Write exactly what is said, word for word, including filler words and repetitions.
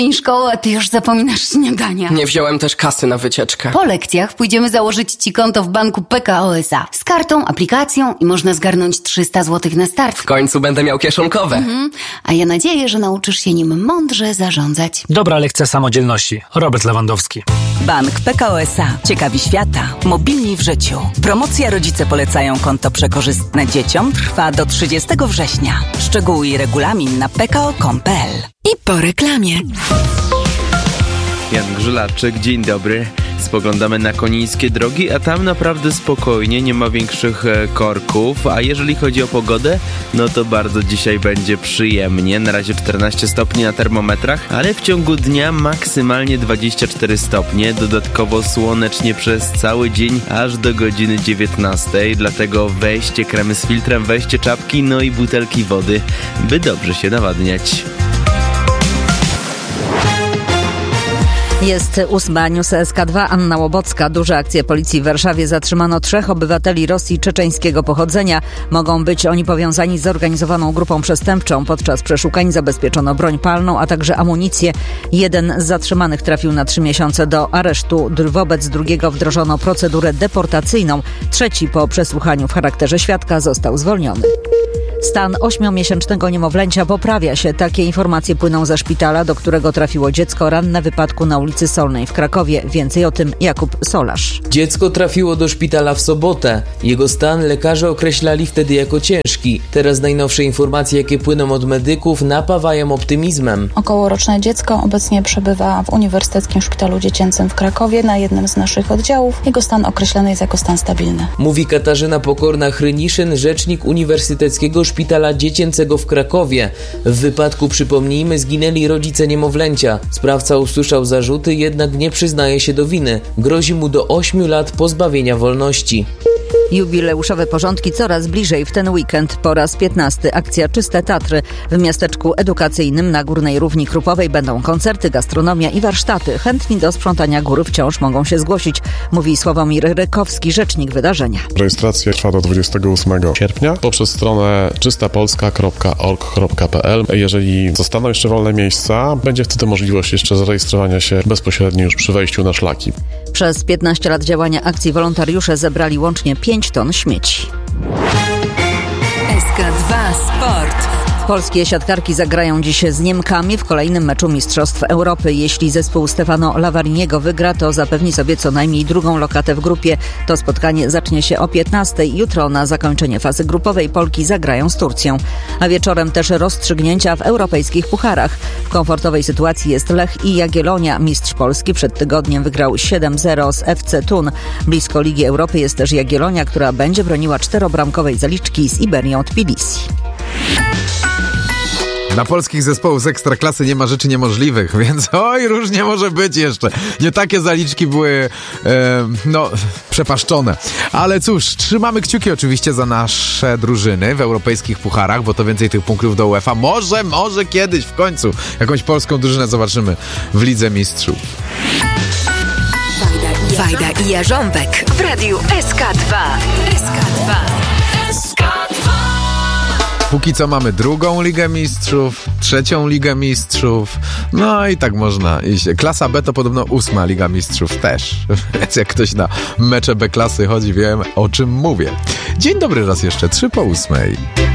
I szkoły, a ty już zapominasz śniadania. Nie wziąłem też kasy na wycieczkę. Po lekcjach pójdziemy założyć ci konto w banku P K O S A. Z kartą, aplikacją i można zgarnąć trzysta złotych na start. W końcu będę miał kieszonkowe. Mhm. A ja nadzieję, że nauczysz się nim mądrze zarządzać. Dobra lekcja samodzielności. Robert Lewandowski. Bank P K O S A. Ciekawi świata. Mobilni w życiu. Promocja Rodzice polecają konto przekorzystne dzieciom trwa do trzydziestego września. Szczegóły i regulamin na p k o kropka com kropka p l. I po reklamie. Jan Grzylaczyk, dzień dobry. Spoglądamy na konińskie drogi, a tam naprawdę spokojnie, nie ma większych korków, a jeżeli chodzi o pogodę, no to bardzo dzisiaj będzie przyjemnie. Na razie czternaście stopni na termometrach, ale w ciągu dnia maksymalnie dwadzieścia cztery stopnie, dodatkowo słonecznie przez cały dzień aż do godziny dziewiętnastej, dlatego weźcie kremy z filtrem, weźcie czapki, no i butelki wody, by dobrze się nawadniać. Jest ósma, news S K dwa, Anna Łobocka. Duże akcje policji w Warszawie. Zatrzymano trzech obywateli Rosji czeczeńskiego pochodzenia. Mogą być oni powiązani z zorganizowaną grupą przestępczą. Podczas przeszukań zabezpieczono broń palną, a także amunicję. Jeden z zatrzymanych trafił na trzy miesiące do aresztu. Wobec drugiego wdrożono procedurę deportacyjną. Trzeci po przesłuchaniu w charakterze świadka został zwolniony. Stan ośmiomiesięcznego niemowlęcia poprawia się. Takie informacje płyną ze szpitala, do którego trafiło dziecko ranne w wypadku na ulicy Solnej w Krakowie. Więcej o tym Jakub Solarz. Dziecko trafiło do szpitala w sobotę. Jego stan lekarze określali wtedy jako ciężki. Teraz najnowsze informacje, jakie płyną od medyków, napawają optymizmem. Okołoroczne dziecko obecnie przebywa w Uniwersyteckim Szpitalu Dziecięcym w Krakowie na jednym z naszych oddziałów. Jego stan określony jest jako stan stabilny. Mówi Katarzyna Pokorna-Hryniszyn, rzecznik Uniwersyteckiego Szpitala Dziecięcego w Krakowie. W wypadku, przypomnijmy, zginęli rodzice niemowlęcia. Sprawca usłyszał zarzuty, jednak nie przyznaje się do winy. Grozi mu do ośmiu lat pozbawienia wolności. Jubileuszowe porządki coraz bliżej. W ten weekend po raz piętnasty akcja Czyste Tatry. W miasteczku edukacyjnym na Górnej Równi Krupowej będą koncerty, gastronomia i warsztaty. Chętni do sprzątania gór wciąż mogą się zgłosić, mówi Sławomir Rykowski, rzecznik wydarzenia. Rejestracja trwa do dwudziestego ósmego sierpnia poprzez stronę czysta polska kropka org kropka p l. Jeżeli zostaną jeszcze wolne miejsca, będzie wtedy możliwość jeszcze zarejestrowania się bezpośrednio już przy wejściu na szlaki. Przez piętnaście lat działania akcji wolontariusze zebrali łącznie pięć ton śmieci. S K dwa Sport. Polskie siatkarki zagrają dziś z Niemkami w kolejnym meczu Mistrzostw Europy. Jeśli zespół Stefano Lavariniego wygra, to zapewni sobie co najmniej drugą lokatę w grupie. To spotkanie zacznie się o piętnastej. Jutro na zakończenie fazy grupowej Polki zagrają z Turcją. A wieczorem też rozstrzygnięcia w europejskich pucharach. W komfortowej sytuacji jest Lech i Jagiellonia. Mistrz Polski przed tygodniem wygrał siedem zero z F C Thun. Blisko Ligi Europy jest też Jagiellonia, która będzie broniła czterobramkowej zaliczki z Iberią Tbilisi. Dla polskich zespołów z Ekstraklasy nie ma rzeczy niemożliwych, więc oj, różnie może być jeszcze. Nie takie zaliczki były, e, no, przepaszczone. Ale cóż, trzymamy kciuki oczywiście za nasze drużyny w europejskich pucharach, bo to więcej tych punktów do UEFA. Może, może kiedyś w końcu jakąś polską drużynę zobaczymy w Lidze Mistrzów. Wajda i Jarząbek w radiu S K dwa. S K dwa. S K dwa. Póki co mamy drugą Ligę Mistrzów, trzecią Ligę Mistrzów, no i tak można iść. Klasa B to podobno ósma Liga Mistrzów też, więc jak ktoś na mecze B klasy chodzi, wiem o czym mówię. Dzień dobry raz jeszcze, trzy po ósmej.